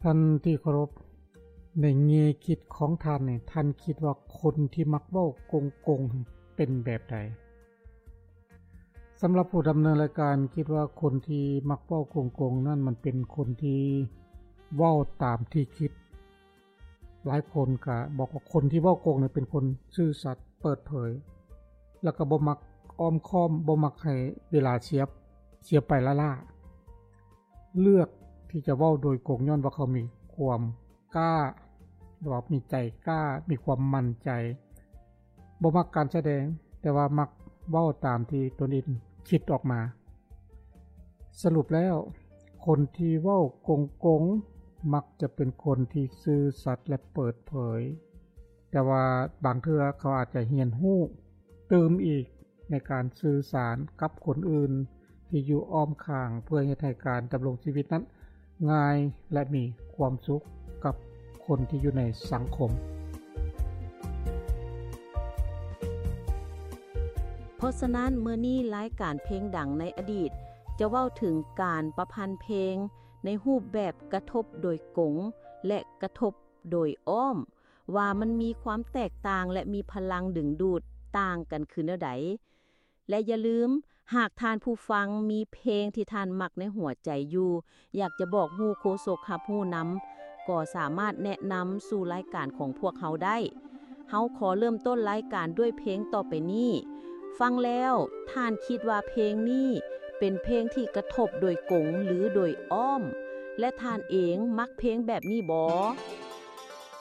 ท่านที่เคารพในแง่คิดของท่านนี่ท่านคิดว่าคนที่มักเว้าโกงๆเป็นแบบใดสำหรับผู้ดำเนินรายการคิดว่าคนที่มักเว้าโกงๆนั่นมันเป็นคนที่เว้าตามที่คิดหลายคนก็บอกว่าคนที่เว้าโกงนี่เป็นคนซื่อสัตย์เปิดเผยแล้วก็บ่มักอ้อมค้อมบ่มักให้เวลาเสียไปล่าๆเลือกที่จะเว้าโดยโกงย้อนว่าเขามีความกล้าหรือว่ามีใจกล้ามีความมั่นใจบ่มักการแสดงแต่ว่ามักเว้าตามที่ตนเองคิดออกมาสรุปแล้วคนที่เว้าโกงมักจะเป็นคนที่ซื่อสัตย์และเปิดเผยแต่ว่าบางเทื่อเขาอาจจะเรียนรู้เติมอีกในการสื่อสารกับคนอื่นที่อยู่อ้อมข้างเพื่อให้การดำรงชีวิตนั้นง่ายและมีความสุขกับคนที่อยู่ในสังคมเพราะฉะนั้นเมื่อนี้รายการเพลงดังในอดีตจะเว้าถึงการประพันธ์เพลงในรูปแบบกระทบโดยกงและกระทบโดยอ้อมว่ามันมีความแตกต่างและมีพลังดึงดูดต่างกันคือแนวใดและอย่าลืมหากทานผู้ฟังมีเพลงที่ทานมักในหัวใจอยู่อยากจะบอกฮู้โคศกรับฮู้นำก็สามารถแนะนำสู่รายการของพวกเฮาได้เฮาขอเริ่มต้นรายการด้วยเพลงต่อไปนี้ฟังแล้วท่านคิดว่าเพลงนี้เป็นเพลงที่กระทบโดยกงหรือโดยอ้อมและท่านเองมักเพลงแบบนี้บ่